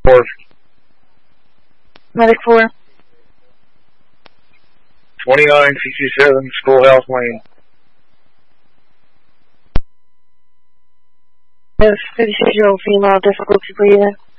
4. Medic 4. 2967 Schoolhouse Lane. Yes, 56-year-old female, difficulty breathing.